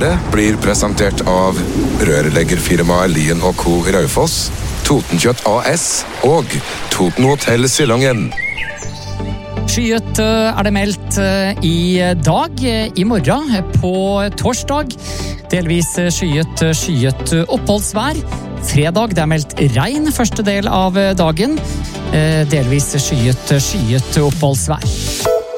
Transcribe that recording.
Været blir presentert av rørleggerfirmaet Lien & Co. Raufoss, Totenkjøtt AS og Toten Hotel Silongen. Skyet det meldt i dag, i morgen på torsdag. Delvis skyet oppholdsvær. Fredag det meldt regn første del av dagen. Delvis skyet oppholdsvær.